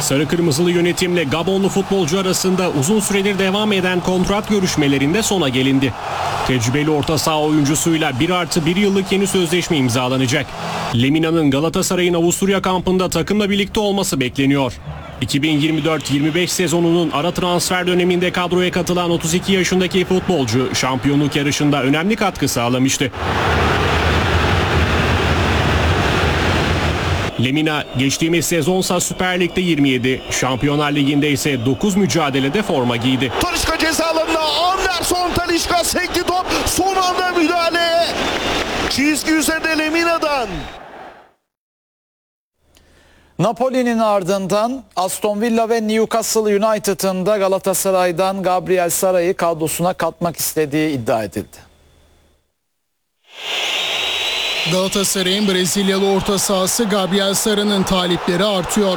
Sarı Kırmızılı yönetimle Gabonlu futbolcu arasında uzun süredir devam eden kontrat görüşmelerinde sona gelindi. Tecrübeli orta saha oyuncusuyla 1+1 yıllık yeni sözleşme imzalanacak. Lemina'nın Galatasaray'ın Avusturya kampında takımla birlikte olması bekleniyor. 2024-25 sezonunun ara transfer döneminde kadroya katılan 32 yaşındaki futbolcu şampiyonluk yarışında önemli katkı sağlamıştı. Lemina geçtiğimiz sezonsa Süper Lig'de 27, Şampiyonlar Ligi'nde ise 9 mücadelede forma giydi. Talisca ceza alanına, Anderson Talisca sekti top, son anda müdahale. Çizgi üzerinde Lemina'dan. Napoli'nin ardından Aston Villa ve Newcastle United'ın da Galatasaray'dan Gabriel Sara'yı kadrosuna katmak istediği iddia edildi. Galatasaray'ın Brezilyalı orta sahası Gabriel Sara'nın talipleri artıyor.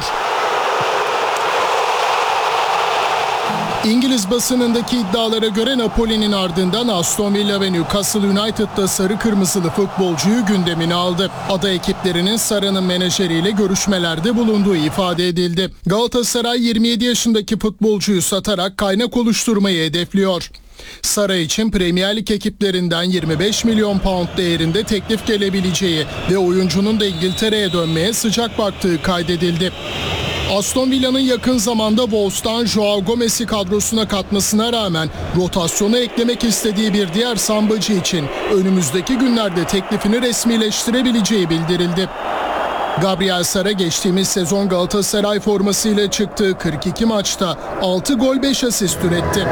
İngiliz basınındaki iddialara göre Napoli'nin ardından Aston Villa ve Newcastle United'da sarı kırmızılı futbolcuyu gündemine aldı. Ada ekiplerinin Sara'nın menajeriyle görüşmelerde bulunduğu ifade edildi. Galatasaray 27 yaşındaki futbolcuyu satarak kaynak oluşturmayı hedefliyor. Sara için Premier Lig ekiplerinden 25 milyon pound değerinde teklif gelebileceği ve oyuncunun da İngiltere'ye dönmeye sıcak baktığı kaydedildi. Aston Villa'nın yakın zamanda Wolves'tan Joao Gomez'i kadrosuna katmasına rağmen rotasyona eklemek istediği bir diğer sambacı için önümüzdeki günlerde teklifini resmileştirebileceği bildirildi. Gabriel Sara geçtiğimiz sezon Galatasaray formasıyla çıktığı 42 maçta 6 gol 5 asist üretti.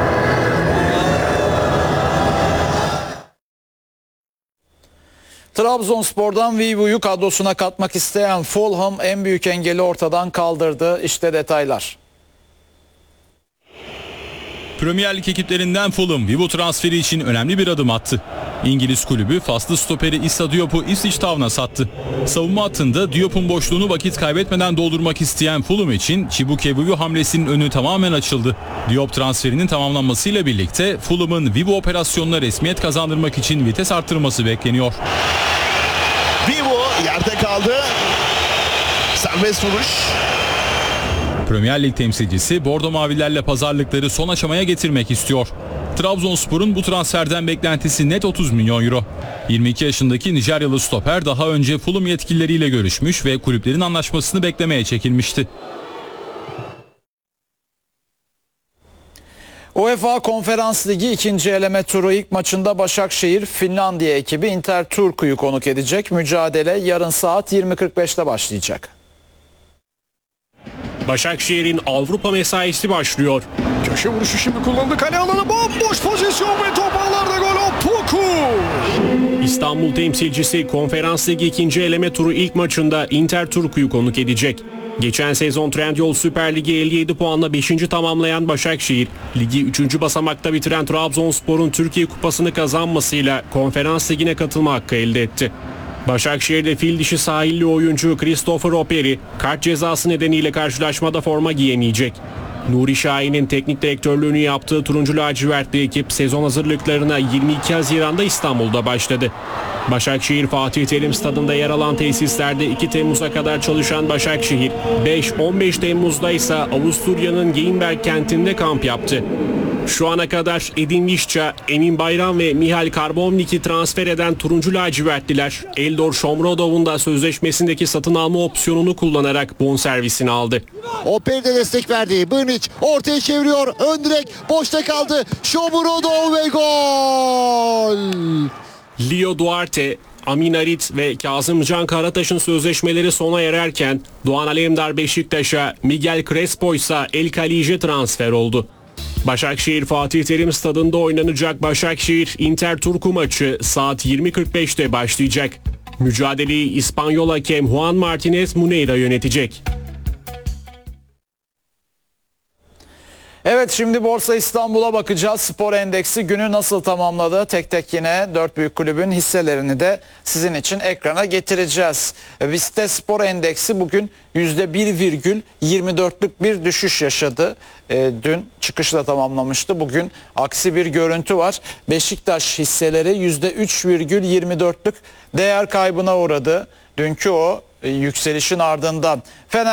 Trabzonspor'dan Vivo'yu kadrosuna katmak isteyen Fulham en büyük engeli ortadan kaldırdı. İşte detaylar. Premier Lig ekiplerinden Fulham, Vivo transferi için önemli bir adım attı. İngiliz kulübü faslı stoperi Issa Diop'u Ipswich Town'a sattı. Savunma hattında Diop'un boşluğunu vakit kaybetmeden doldurmak isteyen Fulham için Chibuke Vivo hamlesinin önü tamamen açıldı. Diop transferinin tamamlanmasıyla birlikte Fulham'ın Vivo operasyonuna resmiyet kazandırmak için vites arttırması bekleniyor. Vivo yerde kaldı. Serbest vuruş. Premier Lig temsilcisi Bordo Mavilerle pazarlıkları son aşamaya getirmek istiyor. Trabzonspor'un bu transferden beklentisi net 30 milyon euro. 22 yaşındaki Nijeryalı stoper daha önce Fulham yetkilileriyle görüşmüş ve kulüplerin anlaşmasını beklemeye çekilmişti. UEFA Konferans Ligi 2. eleme turu ilk maçında Başakşehir Finlandiya ekibi Inter Turku'yu konuk edecek. Mücadele yarın saat 20.45'te başlayacak. Başakşehir'in Avrupa mesaisi başlıyor. Köşe vuruşu şimdi kullandı. Kale alanı bomboş pozisyon ve top ağlarda gol. Opoku. İstanbul temsilcisi Konferans Ligi 2. eleme turu ilk maçında Inter Turku'yu konuk edecek. Geçen sezon Trendyol Süper Ligi 57 puanla 5. tamamlayan Başakşehir, ligi 3. basamakta bitiren Trabzonspor'un Türkiye Kupası'nı kazanmasıyla Konferans Ligi'ne katılma hakkı elde etti. Başakşehir'de fil dişi sahilli oyuncu Christopher Operi kart cezası nedeniyle karşılaşmada forma giyemeyecek. Nuri Şahin'in teknik direktörlüğünü yaptığı turuncu lacivertli ekip sezon hazırlıklarına 22 Haziran'da İstanbul'da başladı. Başakşehir Fatih Terim Stadında yer alan tesislerde 2 Temmuz'a kadar çalışan Başakşehir, 5-15 Temmuz'da ise Avusturya'nın Geinberg kentinde kamp yaptı. Şu ana kadar Edin Visca, Emin Bayram ve Mihail Karbovnik'i transfer eden turuncu lacivertliler, Eldor Shomurodov'un da sözleşmesindeki satın alma opsiyonunu kullanarak bonservisini aldı. Operi de destek verdi. Brnic ortaya çeviriyor. Ön direk boşta kaldı. Shomurodov ve gol. Leo Duarte, Amin Arit ve Kazımcan Karataş'ın sözleşmeleri sona ererken Doğan Alemdar Beşiktaş'a, Miguel Crespo ise El Kalije transfer oldu. Başakşehir Fatih Terim Stadında oynanacak Başakşehir Inter Turku maçı saat 20.45'te başlayacak. Mücadeleyi İspanyol hakem Juan Martinez Muneira yönetecek. Evet, şimdi Borsa İstanbul'a bakacağız. Spor Endeksi günü nasıl tamamladı? Tek tek yine 4 büyük kulübün hisselerini de sizin için ekrana getireceğiz. Viste Spor Endeksi bugün %1,24'lük bir düşüş yaşadı. Dün çıkışla tamamlamıştı. Bugün aksi bir görüntü var. Beşiktaş hisseleri %3,24'lük değer kaybına uğradı. Dünkü o yükselişin ardından.